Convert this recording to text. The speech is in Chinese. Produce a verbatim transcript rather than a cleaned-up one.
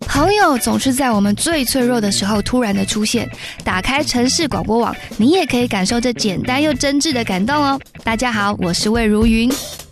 好友总是在我们最脆弱的时候突然的出现，打开城市广播网，你也可以感受这简单又真挚的感动哦。大家好，我是魏如云。